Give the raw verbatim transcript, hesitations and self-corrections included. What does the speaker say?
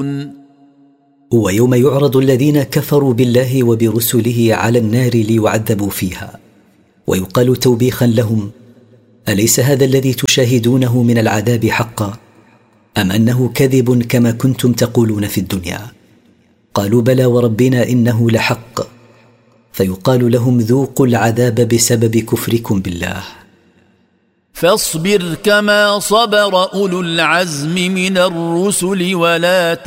يعرضون ويوم يعرض الذين كفروا بالله وبرسله على النار ليعذبوا فيها، ويقال توبيخا لهم: أليس هذا الذي تشاهدونه من العذاب حقا، أم أنه كذب كما كنتم تقولون في الدنيا؟ قالوا: بلى وربنا إنه لحق. فيقال لهم: ذوقوا العذاب بسبب كفركم بالله. فاصبر كما صبر أولو العزم من الرسل ولا